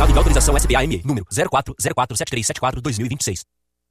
Certificado de autorização SBA-ME, número 04047374-2026.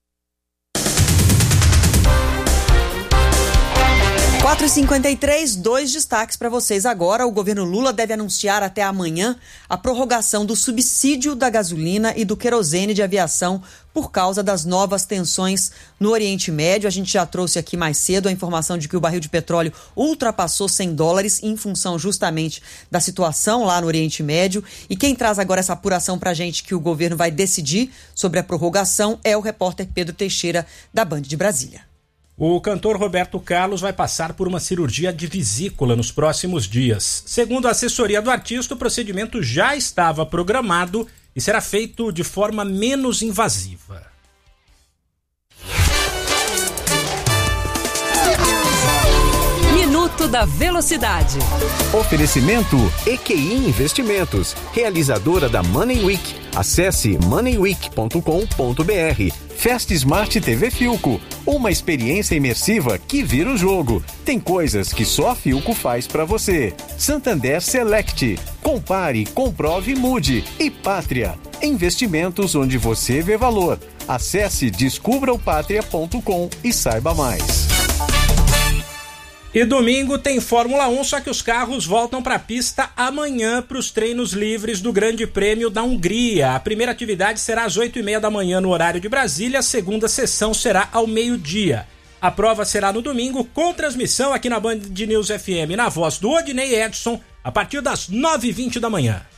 4h53, 2 destaques para vocês agora. O governo Lula deve anunciar até amanhã a prorrogação do subsídio da gasolina e do querosene de aviação por causa das novas tensões no Oriente Médio. A gente já trouxe aqui mais cedo a informação de que o barril de petróleo ultrapassou $100 em função justamente da situação lá no Oriente Médio. E quem traz agora essa apuração para a gente que o governo vai decidir sobre a prorrogação é o repórter Pedro Teixeira, da Band de Brasília. O cantor Roberto Carlos vai passar por uma cirurgia de vesícula nos próximos dias. Segundo a assessoria do artista, o procedimento já estava programado e será feito de forma menos invasiva. Minuto da Velocidade. Oferecimento EQI Investimentos, realizadora da Money Week. Acesse moneyweek.com.br. Fast Smart TV Philco, uma experiência imersiva que vira o jogo. Tem coisas que só a Philco faz pra você. Santander Select, compare, comprove, mude. E Pátria, investimentos onde você vê valor. Acesse descubraopatria.com e saiba mais. E domingo tem Fórmula 1, só que os carros voltam para a pista amanhã para os treinos livres do Grande Prêmio da Hungria. A primeira atividade será às 8h30 da manhã no horário de Brasília, a segunda sessão será ao meio-dia. A prova será no domingo com transmissão aqui na Band News FM, na voz do Odinei Edson, a partir das 9h20 da manhã.